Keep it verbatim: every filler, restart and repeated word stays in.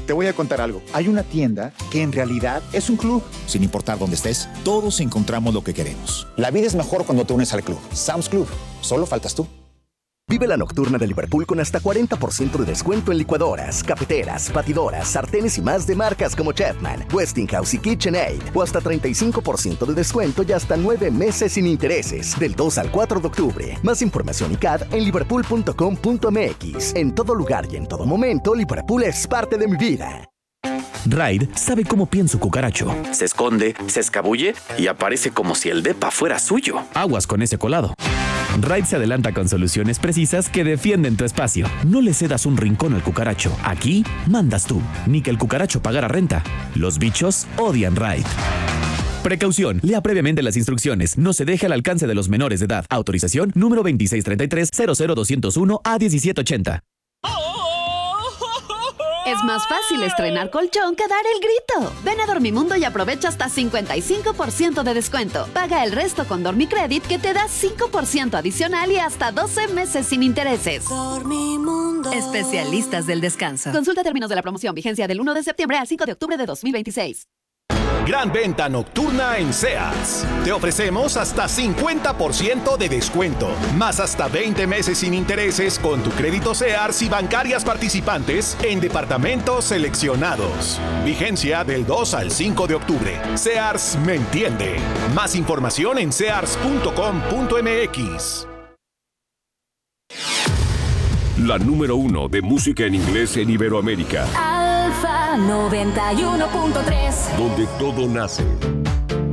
Te voy a contar algo. Hay una tienda que en realidad es un club. Sin importar dónde estés, todos encontramos lo que queremos. La vida es mejor cuando te unes al club. Sam's Club. Solo faltas tú. Vive la nocturna de Liverpool con hasta cuarenta por ciento de descuento en licuadoras, cafeteras, batidoras, sartenes y más de marcas como Chapman, Westinghouse y KitchenAid. O hasta treinta y cinco por ciento de descuento y hasta nueve meses sin intereses. Del dos al cuatro de octubre. Más información y C A D en liverpool punto com punto m x. En todo lugar y en todo momento, Liverpool es parte de mi vida. Raid sabe cómo piensa un cucaracho. Se esconde, se escabulle y aparece como si el depa fuera suyo. Aguas con ese colado. Raid se adelanta con soluciones precisas que defienden tu espacio. No le cedas un rincón al cucaracho. Aquí mandas tú. Ni que el cucaracho pagara renta. Los bichos odian Raid. Precaución. Lea previamente las instrucciones. No se deje al alcance de los menores de edad. Autorización número veintiséis treinta y tres cero cero dos cero uno a diecisiete ochenta. Es más fácil estrenar colchón que dar el grito. Ven a Dormimundo y aprovecha hasta cincuenta y cinco por ciento de descuento. Paga el resto con Dormicredit que te da cinco por ciento adicional y hasta doce meses sin intereses. Dormimundo. Especialistas del descanso. Consulta términos de la promoción. Vigencia del uno de septiembre al cinco de octubre de dos mil veintiséis. Gran venta nocturna en Sears. Te ofrecemos hasta cincuenta por ciento de descuento, más hasta veinte meses sin intereses con tu crédito Sears y bancarias participantes en departamentos seleccionados. Vigencia del dos al cinco de octubre. Sears me entiende. Más información en sears punto com punto m x. La número uno de música en inglés en Iberoamérica. Alfa noventa y uno punto tres. Donde todo nace.